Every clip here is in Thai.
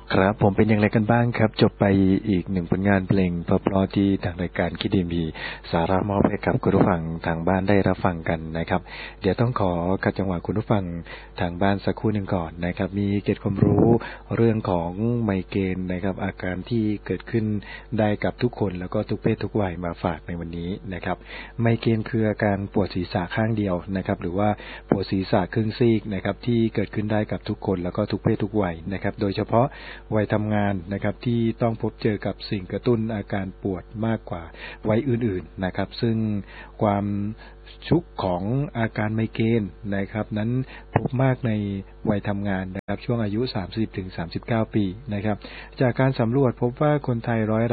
ครับผมเป็นอย่างไรกันบ้างครับจบไปอีกหนึ่งผลงานเพลงเพราะๆที่ทางรายการคิดดีมีสาระมอบให้กับคุณผู้ฟังทางบ้านได้รับฟังกันนะครับเดี๋ยวต้องขอขัดจังหวะคุณผู้ฟังทางบ้านสักครู่หนึ่งก่อนนะครับมีเกร็ดความรู้เรื่องของไมเกรนนะครับอาการที่เกิดขึ้นได้กับทุกคนแล้วก็ทุกเพศทุกวัยมาฝากในวันนี้นะครับไมเกรนคืออาการปวดศีรษะข้างเดียวนะครับหรือว่าปวดศีรษะครึ่งซีกนะครับที่เกิดขึ้นได้กับทุกคนแล้วก็ทุกเพศทุกวัยนะครับโดยเฉพาะวัยทำงานนะครับที่ต้องพบเจอกับสิ่งกระตุ้นอาการปวดมากกว่าวัยอื่นๆนะครับซึ่งความชุกของอาการไมเกรนนะครับนั้นพบมากในวัยทำงานนะครับช่วงอายุ 30-39 ปีนะครับจากการสำรวจพบว่าคนไทยร้อยละ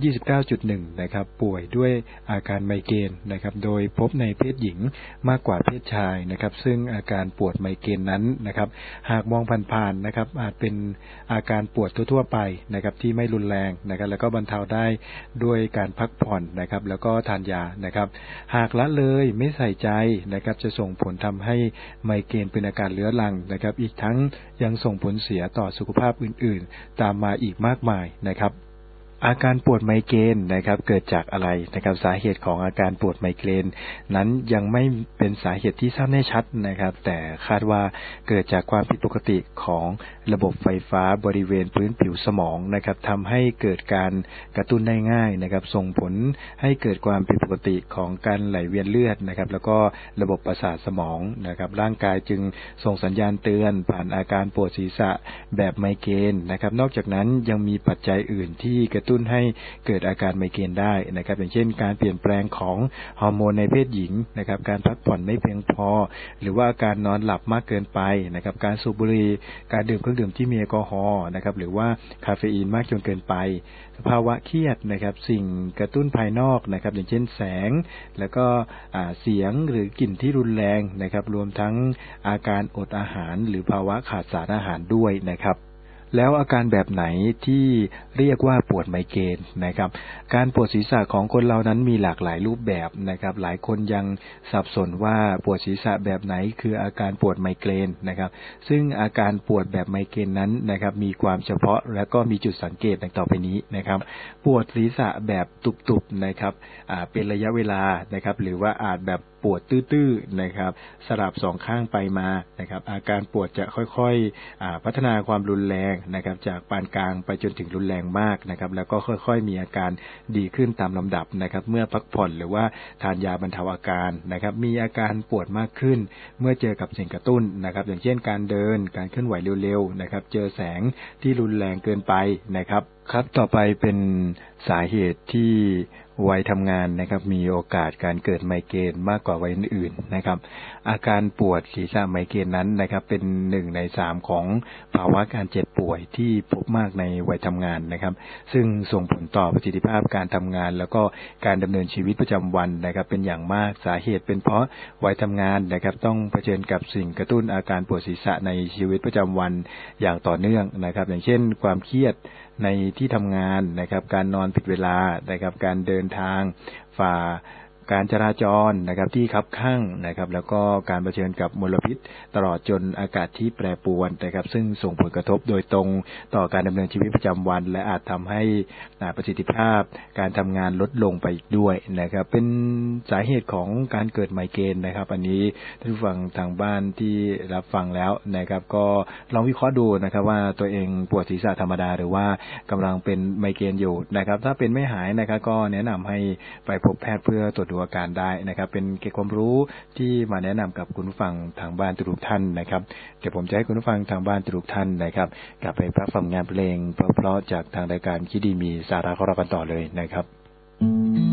29.1 นะครับป่วยด้วยอาการไมเกรนนะครับโดยพบในเพศหญิงมากกว่าเพศชายนะครับซึ่งอาการปวดไมเกรนนั้นนะครับหากมองผ่านๆนะครับอาจเป็นอาการปวดทั่วๆไปนะครับที่ไม่รุนแรงนะครับแล้วก็บรรเทาได้ด้วยการพักผ่อนนะครับแล้วก็ทานยานะครับหากละเลยไม่ใส่ใจนะครับจะส่งผลทำให้ไมเกรนเป็นอาการเรื้อรังนะครับอีกทั้งยังส่งผลเสียต่อสุขภาพอื่นๆตามมาอีกมากมายนะครับอาการปวดไมเกรนนะครับเกิดจากอะไรนะครับสาเหตุของอาการปวดไมเกรนนั้นยังไม่เป็นสาเหตุที่ทราบแน่ชัดนะครับแต่คาดว่าเกิดจากความผิดปกติของระบบไฟฟ้าบริเวณพื้นผิวสมองนะครับทำให้เกิดการกระตุ้นได้ง่ายนะครับส่งผลให้เกิดความผิดปกติของการไหลเวียนเลือดนะครับแล้วก็ระบบประสาทสมองนะครับร่างกายจึงส่งสัญญาณเตือนผ่านอาการปวดศีรษะแบบไมเกรนนะครับนอกจากนั้นยังมีปัจจัยอื่นที่กระตุ้นให้เกิดอาการไมเกรนได้นะครับอย่างเช่นการเปลี่ยนแปลงของฮอร์โมนในเพศหญิงนะครับการพักผ่อนไม่เพียงพอหรือว่าการนอนหลับมากเกินไปนะครับการสูบบุหรี่การดื่มเครื่องดื่มที่มีแอลกอฮอล์นะครับหรือว่าคาเฟอีนมากจนเกินไปภาวะเครียดนะครับสิ่งกระตุ้นภายนอกนะครับอย่างเช่นแสงแล้วก็เสียงหรือกลิ่นที่รุนแรงนะครับรวมทั้งอาการอดอาหารหรือภาวะขาดสารอาหารด้วยนะครับแล้วอาการแบบไหนที่เรียกว่าปวดไมเกรนนะครับการปวดศีรษะของคนเรานั้นมีหลากหลายรูปแบบนะครับหลายคนยังสับสนว่าปวดศีรษะแบบไหนคืออาการปวดไมเกรนนะครับซึ่งอาการปวดแบบไมเกรนนั้นนะครับมีความเฉพาะและก็มีจุดสังเกตดังต่อไปนี้นะครับปวดศีรษะแบบตุบๆนะครับเป็นระยะเวลานะครับหรือว่าอาจแบบปวดตื้อๆนะครับสลับสองข้างไปมานะครับอาการปวดจะค่อยๆพัฒนาความรุนแรงนะครับจากปานกลางไปจนถึงรุนแรงมากนะครับแล้วก็ค่อยๆมีอาการดีขึ้นตามลำดับนะครับเมื่อพักผ่อนหรือว่าทานยาบรรเทาอาการนะครับมีอาการปวดมากขึ้นเมื่อเจอกับสิ่งกระตุ้นนะครับอย่างเช่นการเดินการเคลื่อนไหวเร็วๆนะครับเจอแสงที่รุนแรงเกินไปนะครับครับต่อไปเป็นสาเหตุที่วัยทำงานนะครับมีโอกาสการเกิดไมเกรนมากกว่าวัยอื่นๆนะครับอาการปวดศีรษะไมเกรนนั้นนะครับเป็น1 ใน 3ของภาวะการเจ็บป่วยที่พบมากในวัยทำงานนะครับซึ่งส่งผลต่อประสิทธิภาพการทำงานแล้วก็การดำเนินชีวิตประจำวันนะครับเป็นอย่างมากสาเหตุเป็นเพราะวัยทำงานนะครับต้องเผชิญกับสิ่งกระตุ้นอาการปวดศีรษะในชีวิตประจำวันอย่างต่อเนื่องนะครับอย่างเช่นความเครียดในที่ทำงานนะครับการนอนผิดเวลานะครับการเดินทางฝ่าการจราจรนะครับที่คับคั่งนะครับแล้วก็การเผชิญกับมลพิษตลอดจนอากาศที่แปรปรวนนะครับซึ่งส่งผลกระทบโดยตรงต่อการดำเนินชีวิตประจำวันและอาจทำให้ประสิทธิภาพการทำงานลดลงไปอีกด้วยนะครับเป็นสาเหตุของการเกิดไมเกรนนะครับอันนี้ท่านผู้ฟังทางบ้านที่รับฟังแล้วนะครับก็ลองวิเคราะห์ดูนะครับว่าตัวเองปวดศีรษะธรรมดาหรือว่ากำลังเป็นไมเกรนอยู่นะครับถ้าเป็นไม่หายนะครับก็แนะนำให้ไปพบแพทย์เพื่อตรวจดูอาการได้นะครับเป็นเกร็ดความรู้ที่มาแนะนำกับคุณผู้ฟังทางบ้านทุกท่านนะครับเดี๋ยวผมจะให้คุณผู้ฟังทางบ้านทุกท่านนะครับกลับไปรับฟังงานเพลงเพราะๆจากทางรายการคิดดีมีสาระของเรากันต่อเลยนะครับ